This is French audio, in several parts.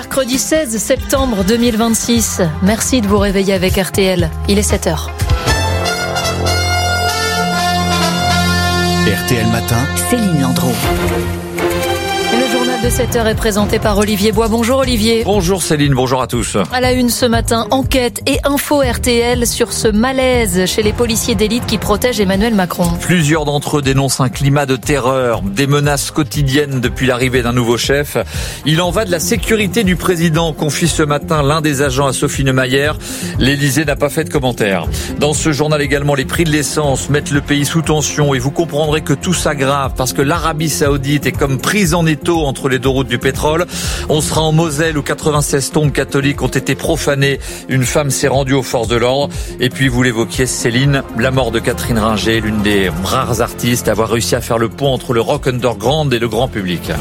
Mercredi 16 septembre 2026. Merci de vous réveiller avec RTL. Il est 7h. RTL Matin, Céline Landreau. Le journal de 7h est présenté par Olivier Bois. Bonjour Olivier. Bonjour Céline, bonjour à tous. À la une ce matin, enquête et info RTL sur ce malaise chez les policiers d'élite qui protègent Emmanuel Macron. Plusieurs d'entre eux dénoncent un climat de terreur, des menaces quotidiennes depuis l'arrivée d'un nouveau chef. Il en va de la sécurité du président, confie ce matin l'un des agents à Sophie Neumayer. L'Élysée n'a pas fait de commentaire. Dans ce journal également, les prix de l'essence mettent le pays sous tension et vous comprendrez que tout s'aggrave parce que l'Arabie Saoudite est comme prise en étau entre les deux routes du pétrole. On sera en Moselle où 96 tombes catholiques ont été profanées. Une femme s'est rendue aux forces de l'ordre. Et puis vous l'évoquiez Céline, la mort de Catherine Ringer, l'une des rares artistes à avoir réussi à faire le pont entre le rock underground et le grand public.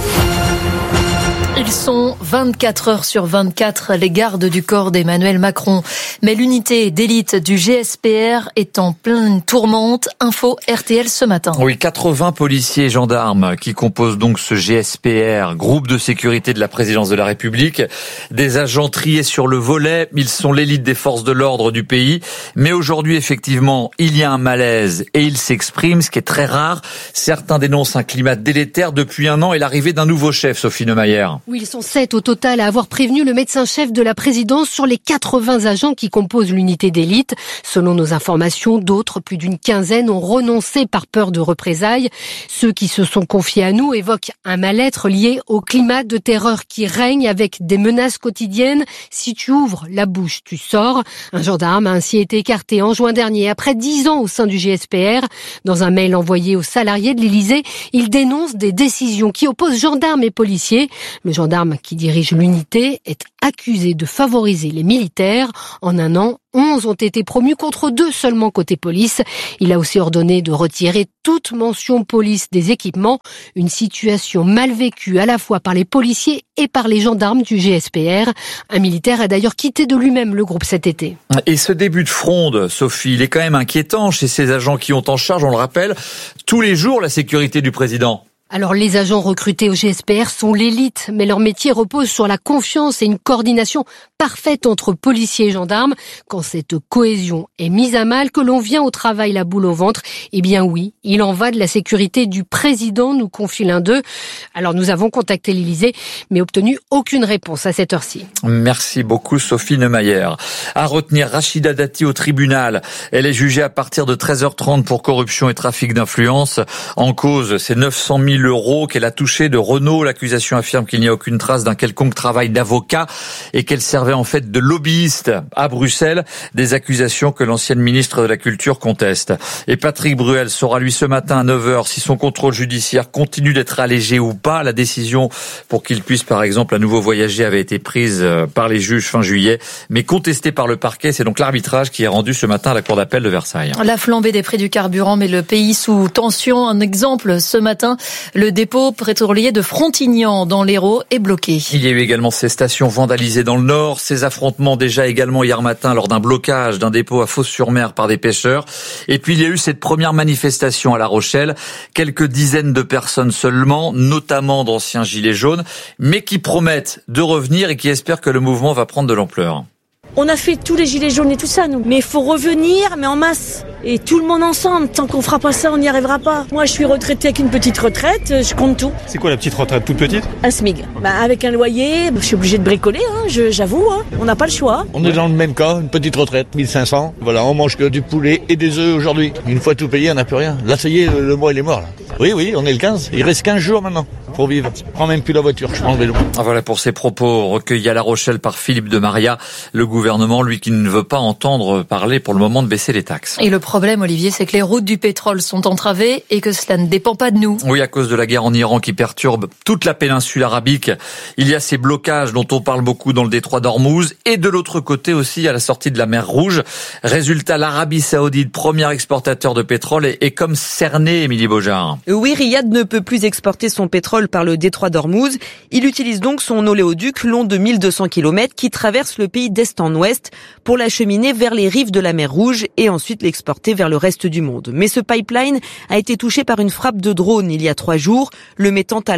Ils sont 24 heures sur 24 les gardes du corps d'Emmanuel Macron. Mais l'unité d'élite du GSPR est en pleine tourmente. Info RTL ce matin. Oui, 80 policiers et gendarmes qui composent donc ce GSPR, groupe de sécurité de la présidence de la République. Des agents triés sur le volet. Ils sont l'élite des forces de l'ordre du pays. Mais aujourd'hui, effectivement, il y a un malaise et il s'exprime, ce qui est très rare. Certains dénoncent un climat délétère depuis un an et l'arrivée d'un nouveau chef, Sophie Neumayer. Oui, ils sont 7 au total à avoir prévenu le médecin-chef de la présidence sur les 80 agents qui composent l'unité d'élite. Selon nos informations, d'autres, plus d'une quinzaine, ont renoncé par peur de représailles. Ceux qui se sont confiés à nous évoquent un mal-être lié au climat de terreur qui règne avec des menaces quotidiennes. Si tu ouvres la bouche, tu sors. Un gendarme a ainsi été écarté en juin dernier, après 10 ans au sein du GSPR. Dans un mail envoyé aux salariés de l'Élysée, il dénonce des décisions qui opposent gendarmes et policiers. Le gendarme qui dirige l'unité est accusé de favoriser les militaires. En un an, 11 ont été promus contre 2 seulement côté police. Il a aussi ordonné de retirer toute mention police des équipements. Une situation mal vécue à la fois par les policiers et par les gendarmes du GSPR. Un militaire a d'ailleurs quitté de lui-même le groupe cet été. Et ce début de fronde, Sophie, il est quand même inquiétant chez ces agents qui ont en charge, on le rappelle, tous les jours la sécurité du président. Alors les agents recrutés au GSPR sont l'élite, mais leur métier repose sur la confiance et une coordination parfaite entre policiers et gendarmes. Quand cette cohésion est mise à mal, que l'on vient au travail la boule au ventre, eh bien oui, il en va de la sécurité du président, nous confie l'un d'eux. Alors nous avons contacté l'Élysée, mais obtenu aucune réponse à cette heure-ci. Merci beaucoup Sophie Neumayer. À retenir Rachida Dati au tribunal. Elle est jugée à partir de 13h30 pour corruption et trafic d'influence. En cause, c'est 900 000 € qu'elle a touché de Renault. L'accusation affirme qu'il n'y a aucune trace d'un quelconque travail d'avocat et qu'elle servait en fait de lobbyiste à Bruxelles. Des accusations que l'ancienne ministre de la Culture conteste. Et Patrick Bruel saura lui ce matin à 9h si son contrôle judiciaire continue d'être allégé ou pas. La décision pour qu'il puisse par exemple à nouveau voyager avait été prise par les juges fin juillet, mais contestée par le parquet. C'est donc l'arbitrage qui est rendu ce matin à la Cour d'appel de Versailles. La flambée des prix du carburant met le pays sous tension. Un exemple ce matin. Le dépôt pétrolier de Frontignan dans l'Hérault est bloqué. Il y a eu également ces stations vandalisées dans le Nord, ces affrontements déjà également hier matin lors d'un blocage d'un dépôt à Fos-sur-Mer par des pêcheurs. Et puis il y a eu cette première manifestation à La Rochelle, quelques dizaines de personnes seulement, notamment d'anciens gilets jaunes, mais qui promettent de revenir et qui espèrent que le mouvement va prendre de l'ampleur. On a fait tous les gilets jaunes et tout ça, nous. Mais il faut revenir, mais en masse. Et tout le monde ensemble. Tant qu'on fera pas ça, on n'y arrivera pas. Moi, je suis retraitée avec une petite retraite, je compte tout. C'est quoi la petite retraite toute petite ? Un SMIC. Avec un loyer, je suis obligée de bricoler, j'avoue. On n'a pas le choix. On est dans le même cas, une petite retraite, 1500. Voilà, on mange que du poulet et des œufs aujourd'hui. Une fois tout payé, on n'a plus rien. Là, ça y est, le mois, il est mort. Là. Oui, on est le 15. Il reste 15 jours maintenant pour vivre. Je prends même plus la voiture, je prends le vélo. Voilà pour ces propos recueillis à La Rochelle par Philippe de Maria. Le gouvernement, lui, qui ne veut pas entendre parler pour le moment de baisser les taxes. Et le problème, Olivier, c'est que les routes du pétrole sont entravées et que cela ne dépend pas de nous. Oui, à cause de la guerre en Iran qui perturbe toute la péninsule arabique. Il y a ces blocages dont on parle beaucoup dans le détroit d'Ormuz et de l'autre côté aussi à la sortie de la mer Rouge. Résultat, l'Arabie Saoudite, premier exportateur de pétrole, est comme cernée, Émilie Beaujard. Oui, Riyad ne peut plus exporter son pétrole par le détroit d'Ormuz. Il utilise donc son oléoduc long de 1200 km qui traverse le pays d'est en ouest pour l'acheminer vers les rives de la mer Rouge et ensuite l'exporter vers le reste du monde. Mais ce pipeline a été touché par une frappe de drone il y a 3 jours, le mettant à l'arrêt.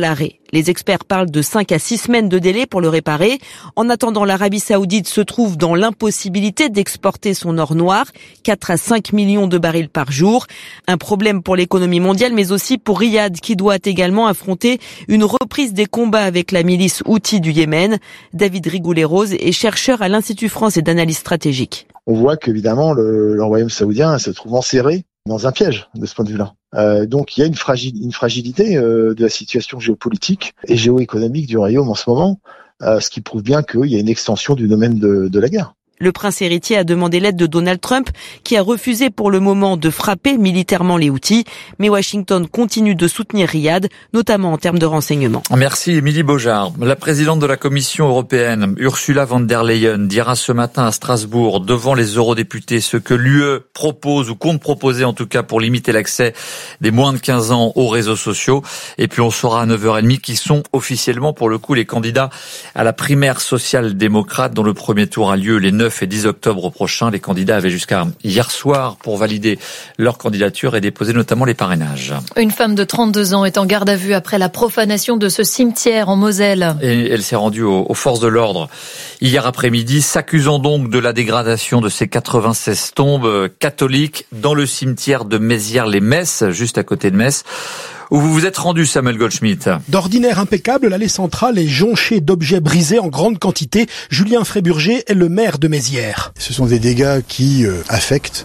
Les experts parlent de 5 à 6 semaines de délai pour le réparer. En attendant, l'Arabie Saoudite se trouve dans l'impossibilité d'exporter son or noir, 4 à 5 millions de barils par jour. Un problème pour l'économie mondiale, mais aussi pour Riyad, qui doit également affronter une reprise des combats avec la milice Houthi du Yémen. David Rigoulet-Rose est chercheur à l'Institut français d'analyse stratégique. On voit qu'évidemment, le royaume saoudien se trouve enserré dans un piège de ce point de vue-là. Donc il y a une fragilité de la situation géopolitique et géoéconomique du royaume en ce moment, ce qui prouve bien qu'il y a une extension du domaine de la guerre. Le prince héritier a demandé l'aide de Donald Trump, qui a refusé pour le moment de frapper militairement les Houthis. Mais Washington continue de soutenir Riyad, notamment en termes de renseignement. Merci Émilie Beaujard. La présidente de la Commission européenne, Ursula von der Leyen, dira ce matin à Strasbourg, devant les eurodéputés, ce que l'UE propose ou compte proposer en tout cas pour limiter l'accès des moins de 15 ans aux réseaux sociaux. Et puis on saura à 9h30 qui sont officiellement pour le coup les candidats à la primaire social-démocrate dont le premier tour a lieu les 9 et 10 octobre prochain. Les candidats avaient jusqu'à hier soir pour valider leur candidature et déposer notamment les parrainages. Une femme de 32 ans est en garde à vue après la profanation de ce cimetière en Moselle. Et elle s'est rendue aux forces de l'ordre hier après-midi, s'accusant donc de la dégradation de ces 96 tombes catholiques dans le cimetière de Mézières-les-Messes, juste à côté de Metz, où vous vous êtes rendu, Samuel Goldschmidt. D'ordinaire impeccable, l'allée centrale est jonchée d'objets brisés en grande quantité. Julien Fréburger est le maire de Mézières. Ce sont des dégâts qui affectent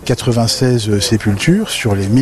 96 sépultures sur les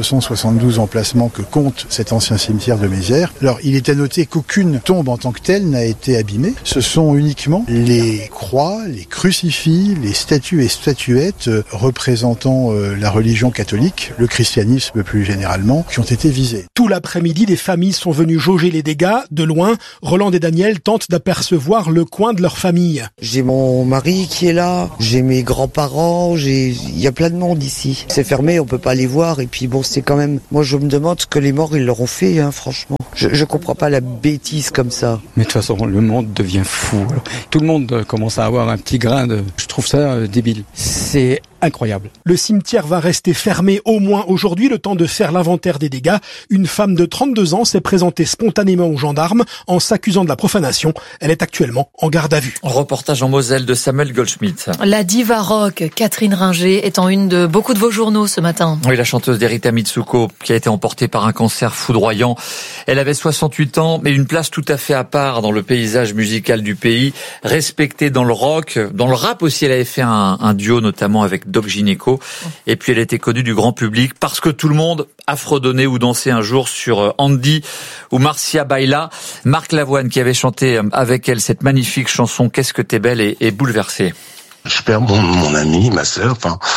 1472 emplacements que compte cet ancien cimetière de Mézières. Alors, il est à noter qu'aucune tombe en tant que telle n'a été abîmée. Ce sont uniquement les croix, les crucifix, les statues et statuettes représentant la religion catholique, le christianisme plus généralement, qui ont été visés. Tout l'après-midi, des familles sont venues jauger les dégâts. De loin, Roland et Daniel tentent d'apercevoir le coin de leur famille. J'ai mon mari qui est là, j'ai mes grands-parents, il y a plein de monde ici. C'est fermé, on peut pas les voir et puis bon, c'est quand même... Moi, je me demande ce que les morts, ils leur ont fait, franchement. Je comprends pas la bêtise comme ça. Mais de toute façon, le monde devient fou. Tout le monde commence à avoir un petit grain de... Je trouve ça débile. C'est incroyable. Le cimetière va rester fermé au moins aujourd'hui, le temps de faire l'inventaire des dégâts. Une femme de 32 ans s'est présentée spontanément aux gendarmes en s'accusant de la profanation. Elle est actuellement en garde à vue. Reportage en Moselle de Samuel Goldschmidt. La diva rock Catherine Ringer est en une de beaucoup de vos journaux ce matin. Oui, la chanteuse d'Erita Mitsuko qui a été emportée par un cancer foudroyant. Elle avait 68 ans, mais une place tout à fait à part dans le paysage musical du pays, respectée dans le rock, dans le rap aussi. Elle avait fait un duo notamment avec Doc Gynéco. Et puis elle était connue du grand public parce que tout le monde a fredonné ou dansé un jour sur Andy ou Marcia Baila. Marc Lavoine qui avait chanté avec elle cette magnifique chanson Qu'est-ce que t'es belle est bouleversé. Je perds mon ami, ma sœur,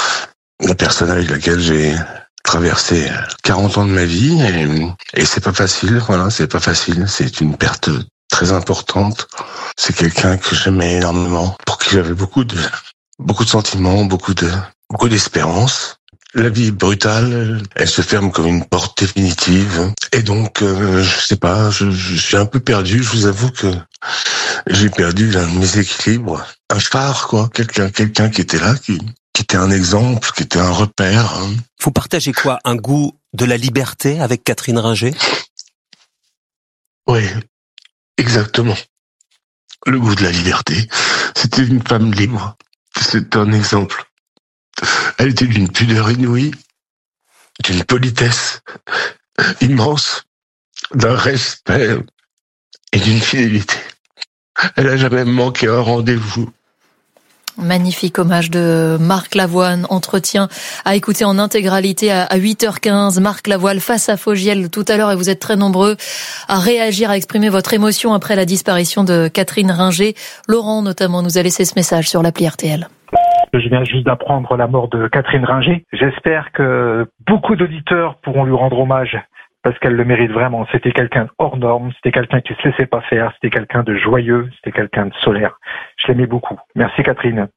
la personne avec laquelle j'ai traversé 40 ans de ma vie et c'est pas facile, c'est pas facile, c'est une perte très importante. C'est quelqu'un que j'aimais énormément, pour qui j'avais beaucoup de sentiments, beaucoup d'espérance. La vie brutale, elle se ferme comme une porte définitive. Et donc, je sais pas, je suis un peu perdu. Je vous avoue que j'ai perdu l'un de mes équilibres. Un phare, quelqu'un qui était là, qui était un exemple, qui était un repère. Vous partagez quoi? Un goût de la liberté avec Catherine Ringer? Oui, exactement. Le goût de la liberté. C'était une femme libre. C'est un exemple. Elle était d'une pudeur inouïe, d'une politesse immense, d'un respect et d'une fidélité. Elle n'a jamais manqué un rendez-vous. Magnifique hommage de Marc Lavoine. Entretien à écouter en intégralité à 8h15. Marc Lavoine face à Fogiel tout à l'heure et vous êtes très nombreux à réagir, à exprimer votre émotion après la disparition de Catherine Ringer. Laurent notamment nous a laissé ce message sur l'appli RTL. Je viens juste d'apprendre la mort de Catherine Ringer. J'espère que beaucoup d'auditeurs pourront lui rendre hommage parce qu'elle le mérite vraiment. C'était quelqu'un hors norme, c'était quelqu'un qui se laissait pas faire, c'était quelqu'un de joyeux, c'était quelqu'un de solaire. Je l'aimais beaucoup. Merci Catherine.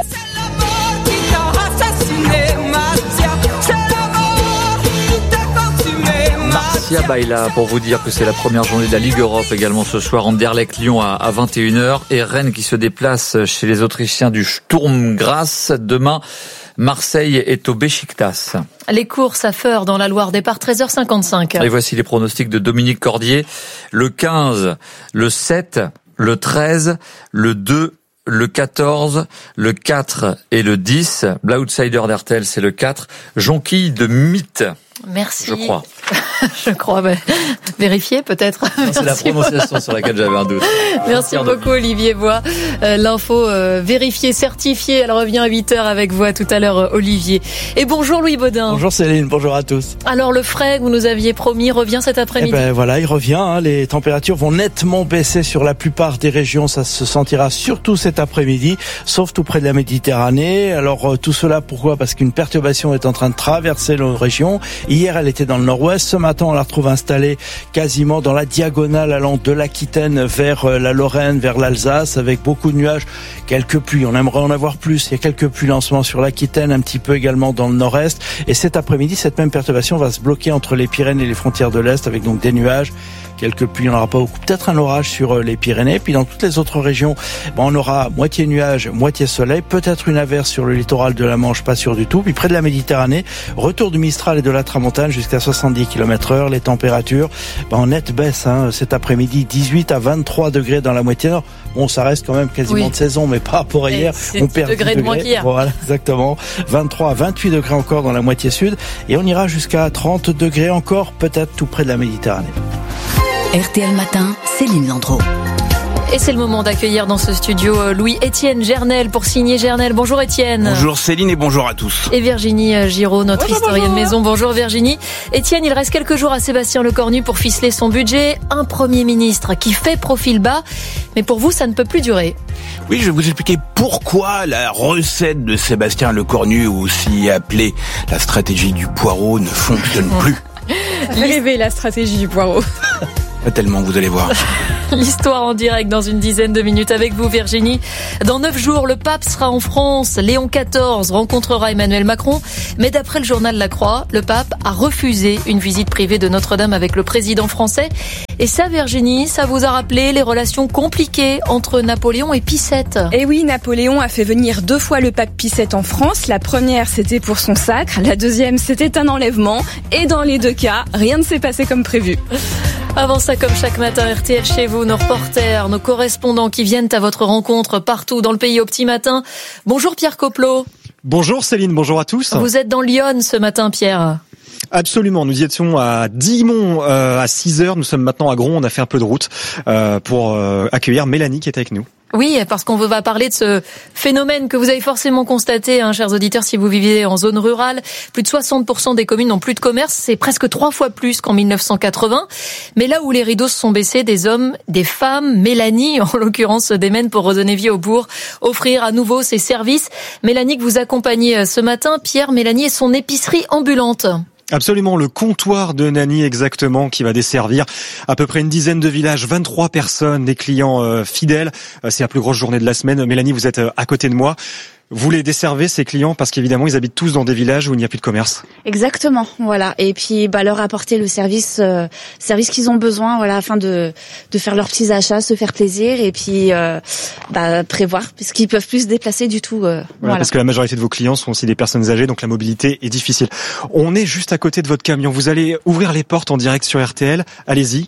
Marcia Baila, pour vous dire que c'est la première journée de la Ligue Europe également ce soir. Anderlecht-Lyon à 21h et Rennes qui se déplace chez les Autrichiens du Sturm Graz. Demain, Marseille est au Beşiktaş. Les courses à Feur dans la Loire, départ 13h55. Et voici les pronostics de Dominique Cordier. Le 15, le 7, le 13, le 2, le 14, le 4 et le 10. L'outsider d'RTL, c'est le 4. Jonquille de Mythe. Merci. Je crois. Je crois, vérifier peut-être. C'est la prononciation sur laquelle j'avais un doute. Merci beaucoup Olivier Bois. L'info vérifiée, certifiée, elle revient à 8h avec vous tout à l'heure Olivier. Et bonjour Louis Baudin. Bonjour Céline, bonjour à tous. Alors le frais que vous nous aviez promis revient cet après-midi. Voilà, il revient. Les températures vont nettement baisser sur la plupart des régions. Ça se sentira surtout cet après-midi, sauf tout près de la Méditerranée. Alors tout cela, pourquoi ? Parce qu'une perturbation est en train de traverser nos régions. Hier, elle était dans le nord-ouest. Ce matin, on la retrouve installée quasiment dans la diagonale allant de l'Aquitaine vers la Lorraine, vers l'Alsace, avec beaucoup de nuages, quelques pluies. On aimerait en avoir plus. Il y a quelques pluies en ce moment sur l'Aquitaine, un petit peu également dans le nord-est. Et cet après-midi, cette même perturbation va se bloquer entre les Pyrénées et les frontières de l'Est, avec donc des nuages. Quelques pluies, on n'aura pas beaucoup. Peut-être un orage sur les Pyrénées. Puis dans toutes les autres régions, on aura moitié nuage, moitié soleil. Peut-être une averse sur le littoral de la Manche, pas sûr du tout. Puis près de la Méditerranée, retour du Mistral et de la Tramontane jusqu'à 70 km/h. Les températures, en nette baisse cet après-midi, 18 à 23 degrés dans la moitié nord. Bon, ça reste quand même quasiment de saison, mais pas pour hier. On perd 10 degrés de moins qu'hier. Voilà, exactement. 23 à 28 degrés encore dans la moitié sud. Et on ira jusqu'à 30 degrés encore, peut-être tout près de la Méditerranée. RTL Matin, Céline Landreau. Et c'est le moment d'accueillir dans ce studio Louis-Étienne Gernel pour signer Gernel. Bonjour Étienne. Bonjour Céline et bonjour à tous. Et Virginie Giraud, notre historienne maison. Bonjour Virginie. Étienne, il reste quelques jours à Sébastien Lecornu pour ficeler son budget. Un Premier ministre qui fait profil bas. Mais pour vous, ça ne peut plus durer. Oui, je vais vous expliquer pourquoi la recette de Sébastien Lecornu, aussi appelée la stratégie du poireau, ne fonctionne plus. Rêver la stratégie du poireau. Pas tellement, vous allez voir. L'histoire en direct dans une dizaine de minutes avec vous Virginie. Dans 9 jours, le pape sera en France. Léon XIV rencontrera Emmanuel Macron. Mais d'après le journal La Croix, le pape a refusé une visite privée de Notre-Dame avec le président français. Et ça Virginie, ça vous a rappelé les relations compliquées entre Napoléon et Pie VII. Et oui, Napoléon a fait venir 2 fois le pape Pie VII en France. La première, c'était pour son sacre. La deuxième, c'était un enlèvement. Et dans les 2 cas, rien ne s'est passé comme prévu. Avant ça, comme chaque matin, RTL chez vous, nos reporters, nos correspondants qui viennent à votre rencontre partout dans le pays au petit matin. Bonjour Pierre Coplot. Bonjour Céline, bonjour à tous. Vous êtes dans Lyon ce matin Pierre. Absolument, nous y étions à Dixmont à 6h, nous sommes maintenant à Gron, on a fait un peu de route pour accueillir Mélanie qui est avec nous. Oui, parce qu'on va parler de ce phénomène que vous avez forcément constaté, chers auditeurs, si vous vivez en zone rurale. Plus de 60% des communes n'ont plus de commerce. C'est presque 3 fois plus qu'en 1980. Mais là où les rideaux se sont baissés, des hommes, des femmes, Mélanie, en l'occurrence, se démènent pour redonner vie au bourg, offrir à nouveau ses services. Mélanie, que vous accompagnez ce matin, Pierre, Mélanie et son épicerie ambulante. Absolument, le comptoir de Nani exactement qui va desservir à peu près une dizaine de villages, 23 personnes, des clients fidèles. C'est la plus grosse journée de la semaine. Mélanie, vous êtes à côté de moi. Vous les desservez, ces clients, parce qu'évidemment, ils habitent tous dans des villages où il n'y a plus de commerce. Exactement, voilà. Et puis, leur apporter le service qu'ils ont besoin, voilà, afin de faire leurs petits achats, se faire plaisir, et puis prévoir, puisqu'ils peuvent plus se déplacer du tout. Voilà. Parce que la majorité de vos clients sont aussi des personnes âgées, donc la mobilité est difficile. On est juste à côté de votre camion. Vous allez ouvrir les portes en direct sur RTL. Allez-y.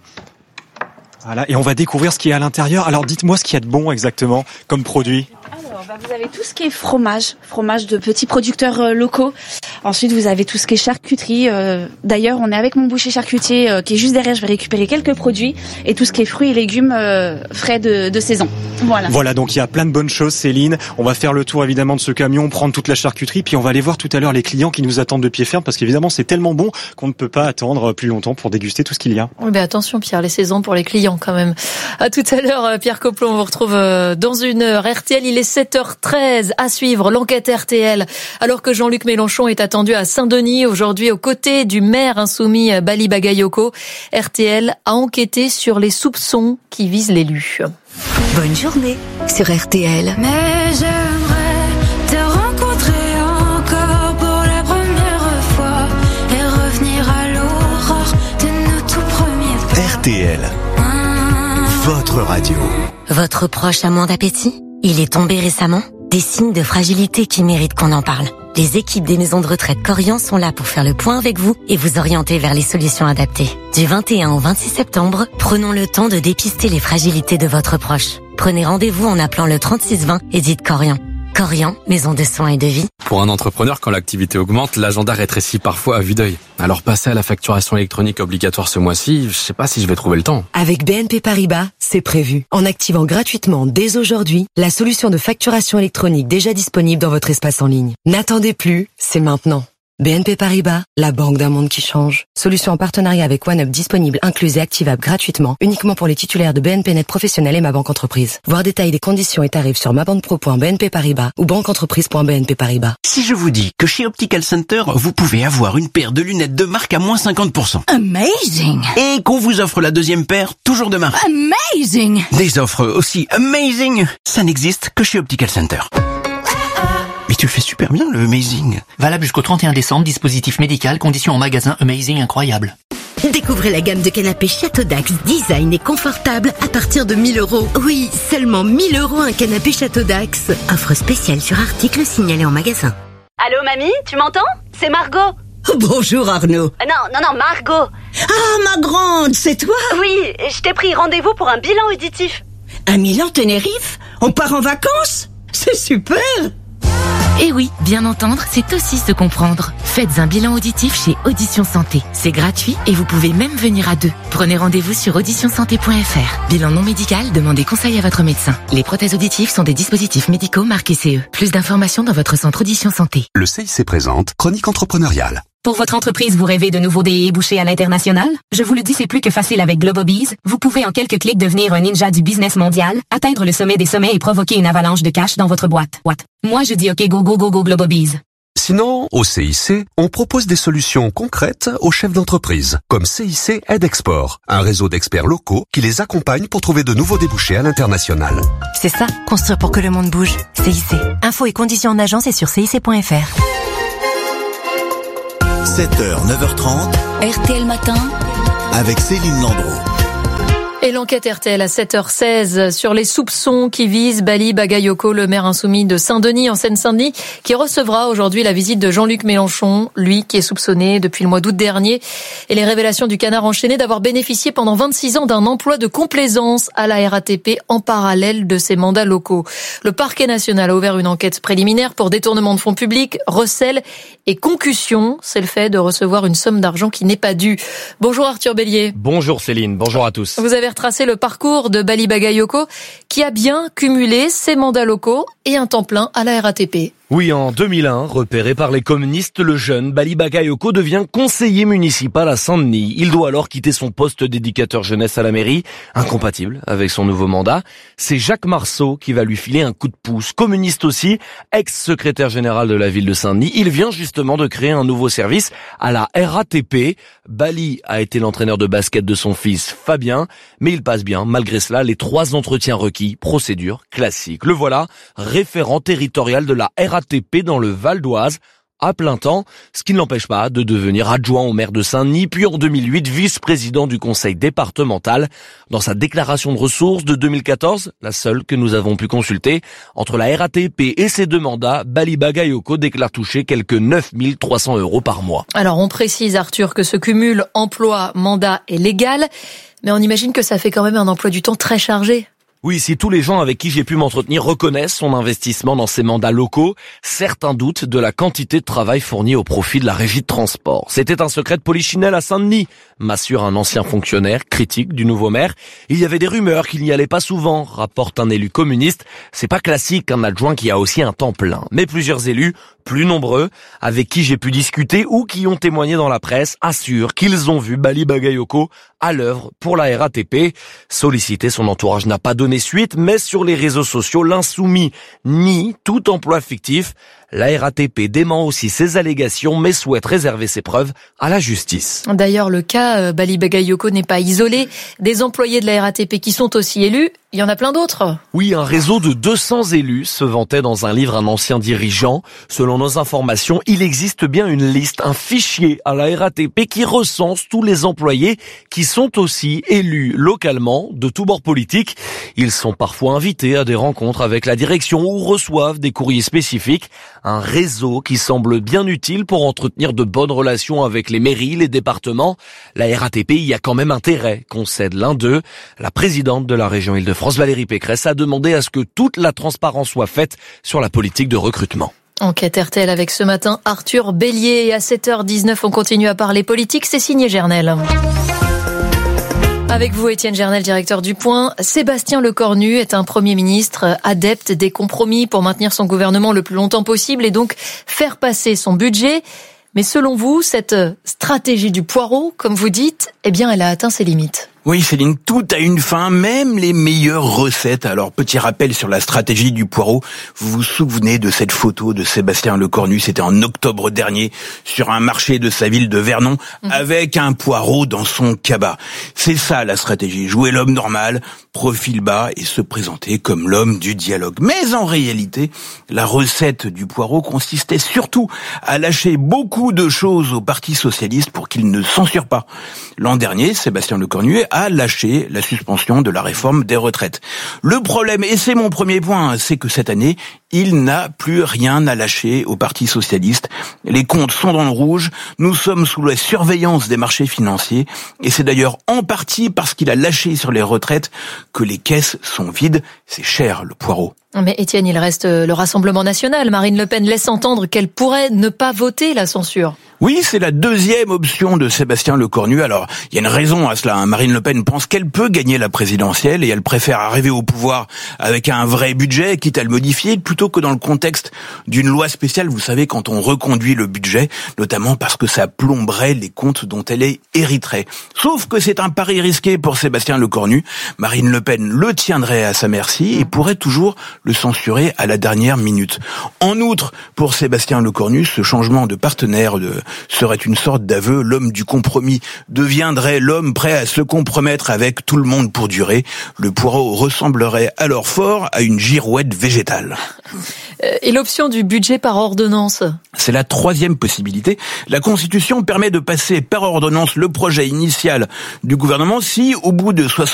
Voilà, et on va découvrir ce qu'il y a à l'intérieur. Alors, dites-moi ce qu'il y a de bon exactement comme produit. Vous avez tout ce qui est fromage de petits producteurs locaux. Ensuite, vous avez tout ce qui est charcuterie. D'ailleurs, on est avec mon boucher charcutier qui est juste derrière. Je vais récupérer quelques produits et tout ce qui est fruits et légumes frais de saison. Voilà, donc il y a plein de bonnes choses, Céline. On va faire le tour évidemment de ce camion, prendre toute la charcuterie, puis on va aller voir tout à l'heure les clients qui nous attendent de pied ferme, parce qu'évidemment c'est tellement bon qu'on ne peut pas attendre plus longtemps pour déguster tout ce qu'il y a. Oui, attention Pierre, les saisons pour les clients quand même. À tout à l'heure, Pierre Coplot, on vous retrouve dans une heure. RTL, il est 7h13 à suivre l'enquête RTL. Alors que Jean-Luc Mélenchon est attendu à Saint-Denis aujourd'hui aux côtés du maire insoumis Bali Bagayoko, RTL a enquêté sur les soupçons qui visent l'élu. Bonne journée sur RTL. Mais j'aimerais te rencontrer encore pour la première fois et revenir à l'aurore de nos tout premiers pas. RTL, votre radio. Votre proche a moins d'appétit ? Il est tombé récemment ? Des signes de fragilité qui méritent qu'on en parle. Les équipes des maisons de retraite Korian sont là pour faire le point avec vous et vous orienter vers les solutions adaptées. Du 21 au 26 septembre, prenons le temps de dépister les fragilités de votre proche. Prenez rendez-vous en appelant le 3620 et dites Korian. Korian, maison de soins et de vie. Pour un entrepreneur, quand l'activité augmente, l'agenda rétrécit parfois à vue d'œil. Alors passer à la facturation électronique obligatoire ce mois-ci, je sais pas si je vais trouver le temps. Avec BNP Paribas, c'est prévu. En activant gratuitement dès aujourd'hui la solution de facturation électronique déjà disponible dans votre espace en ligne. N'attendez plus, c'est maintenant. BNP Paribas, la banque d'un monde qui change. Solution en partenariat avec OneUp disponible, incluse et activable gratuitement, uniquement pour les titulaires de BNP Net Professionnel et Ma Banque Entreprise. Voir détails des conditions et tarifs sur mabanquepro.bnp Paribas ou banqueentreprise.bnp Paribas. Si je vous dis que chez Optical Center, vous pouvez avoir une paire de lunettes de marque à moins 50%. Amazing! Et qu'on vous offre la deuxième paire, toujours de marque. Amazing! Des offres aussi amazing, ça n'existe que chez Optical Center. Mais tu le fais super bien, le Amazing. Valable jusqu'au 31 décembre, dispositif médical, conditions en magasin, Amazing incroyable. Découvrez la gamme de canapés Château Dax, design et confortable à partir de 1 000 €. Oui, seulement 1 000 € un canapé Château Dax. Offre spéciale sur article signalé en magasin. Allô mamie, tu m'entends? C'est Margot. Bonjour Arnaud. Non, Margot. Ah, ma grande, c'est toi? Oui, je t'ai pris rendez-vous pour un bilan auditif. Un Milan Tenerife? On part en vacances? C'est super! Et oui, bien entendre, c'est aussi se comprendre. Faites un bilan auditif chez Audition Santé. C'est gratuit et vous pouvez même venir à deux. Prenez rendez-vous sur auditionsanté.fr. Bilan non médical, demandez conseil à votre médecin. Les prothèses auditives sont des dispositifs médicaux marqués CE. Plus d'informations dans votre centre Audition Santé. Le CIC présente Chronique entrepreneuriale. Pour votre entreprise, vous rêvez de nouveaux débouchés à l'international? Je vous le dis, c'est plus que facile avec Globobees. Vous pouvez en quelques clics devenir un ninja du business mondial, atteindre le sommet des sommets et provoquer une avalanche de cash dans votre boîte. Moi, je dis OK, go Globobees. Sinon, au CIC, on propose des solutions concrètes aux chefs d'entreprise, comme CIC Aide Export, un réseau d'experts locaux qui les accompagne pour trouver de nouveaux débouchés à l'international. C'est ça, construire pour que le monde bouge. CIC. Infos et conditions en agence et sur cic.fr. 7h, 9h30. RTL Matin. Avec Céline Landreau. Et l'enquête RTL à 7h16 sur les soupçons qui visent Bali Bagayoko, le maire insoumis de Saint-Denis en Seine-Saint-Denis, qui recevra aujourd'hui la visite de Jean-Luc Mélenchon, lui qui est soupçonné depuis le mois d'août dernier. Et les révélations du Canard enchaîné d'avoir bénéficié pendant 26 ans d'un emploi de complaisance à la RATP en parallèle de ses mandats locaux. Le parquet national a ouvert une enquête préliminaire pour détournement de fonds publics, recel et concussion. C'est le fait de recevoir une somme d'argent qui n'est pas due. Bonjour Arthur Bélier. Bonjour Céline, bonjour à tous. Vous avez retracé le parcours de Bali Bagayoko qui a bien cumulé ses mandats locaux et un temps plein à la RATP. Oui, en 2001, repéré par les communistes, le jeune Bali Bagayoko devient conseiller municipal à Saint-Denis. Il doit alors quitter son poste d'éducateur jeunesse à la mairie, incompatible avec son nouveau mandat. C'est Jacques Marceau qui va lui filer un coup de pouce. Communiste aussi, ex-secrétaire général de la ville de Saint-Denis. Il vient justement de créer un nouveau service à la RATP. Bali a été l'entraîneur de basket de son fils Fabien, mais il passe bien, malgré cela, les 3 entretiens requis, procédure classique. Le voilà, référent territorial de la RATP dans le Val d'Oise, à plein temps, ce qui ne l'empêche pas de devenir adjoint au maire de Saint-Denis, puis en 2008, vice-président du conseil départemental. Dans sa déclaration de ressources de 2014, la seule que nous avons pu consulter, entre la RATP et ses 2 mandats, Bali Bagayoko déclare toucher quelques 9 300 € par mois. Alors on précise, Arthur, que ce cumul emploi-mandat est légal, mais on imagine que ça fait quand même un emploi du temps très chargé. Oui, si tous les gens avec qui j'ai pu m'entretenir reconnaissent son investissement dans ses mandats locaux, certains doutent de la quantité de travail fourni au profit de la régie de transport. C'était un secret de polichinelle à Saint-Denis, m'assure un ancien fonctionnaire critique du nouveau maire. Il y avait des rumeurs qu'il n'y allait pas souvent, rapporte un élu communiste. C'est pas classique un adjoint qui a aussi un temps plein. Mais plusieurs élus, plus nombreux, avec qui j'ai pu discuter ou qui ont témoigné dans la presse, assurent qu'ils ont vu Bali Bagayoko à l'œuvre pour la RATP. Sollicité, son entourage n'a pas donné suite, mais sur les réseaux sociaux, l'insoumis nie tout emploi fictif. La RATP dément aussi ces allégations, mais souhaite réserver ses preuves à la justice. D'ailleurs, le cas Bali Bagayoko n'est pas isolé. Des employés de la RATP qui sont aussi élus, il y en a plein d'autres. Oui, un réseau de 200 élus, se vantait dans un livre un ancien dirigeant. Selon nos informations, il existe bien une liste, un fichier à la RATP qui recense tous les employés qui sont aussi élus localement de tous bords politiques. Ils sont parfois invités à des rencontres avec la direction ou reçoivent des courriers spécifiques. Un réseau qui semble bien utile pour entretenir de bonnes relations avec les mairies, les départements. La RATP y a quand même intérêt, concède l'un d'eux. La présidente de la région Île-de-France, Valérie Pécresse, a demandé à ce que toute la transparence soit faite sur la politique de recrutement. Enquête RTL avec ce matin Arthur Bélier. Et à 7h19, on continue à parler politique. C'est signé Gernel. Avec vous, Étienne Gernel, directeur du Point. Sébastien Lecornu est un Premier ministre adepte des compromis pour maintenir son gouvernement le plus longtemps possible et donc faire passer son budget. Mais selon vous, cette stratégie du poireau, comme vous dites, eh bien, elle a atteint ses limites. Oui, Céline, tout a une fin, même les meilleures recettes. Alors, petit rappel sur la stratégie du poireau. Vous vous souvenez de cette photo de Sébastien Lecornu, c'était en octobre dernier, sur un marché de sa ville de Vernon, avec un poireau dans son cabas. C'est ça la stratégie, jouer l'homme normal, profil bas et se présenter comme l'homme du dialogue. Mais en réalité, la recette du poireau consistait surtout à lâcher beaucoup de choses au Parti socialiste pour qu'il ne censure pas. L'an dernier, Sébastien Lecornu a lâché la suspension de la réforme des retraites. Le problème, et c'est mon premier point, c'est que cette année, il n'a plus rien à lâcher au Parti socialiste. Les comptes sont dans le rouge, nous sommes sous la surveillance des marchés financiers, et c'est d'ailleurs en partie parce qu'il a lâché sur les retraites que les caisses sont vides. C'est cher, le poireau. Mais Étienne, il reste le Rassemblement national. Marine Le Pen laisse entendre qu'elle pourrait ne pas voter la censure. Oui, c'est la deuxième option de Sébastien Lecornu. Alors, il y a une raison à cela. Marine Le Pen pense qu'elle peut gagner la présidentielle et elle préfère arriver au pouvoir avec un vrai budget, quitte à le modifier, plutôt que dans le contexte d'une loi spéciale. Vous savez, quand on reconduit le budget, notamment parce que ça plomberait les comptes dont elle est hériterait. Sauf que c'est un pari risqué pour Sébastien Lecornu. Marine Le Pen le tiendrait à sa merci et pourrait toujours le censurer à la dernière minute. En outre, pour Sébastien Lecornu, ce changement de partenaire serait une sorte d'aveu. L'homme du compromis deviendrait l'homme prêt à se compromettre avec tout le monde pour durer. Le poireau ressemblerait alors fort à une girouette végétale. Et l'option du budget par ordonnance ? C'est la troisième possibilité. La Constitution permet de passer par ordonnance le projet initial du gouvernement si, au bout de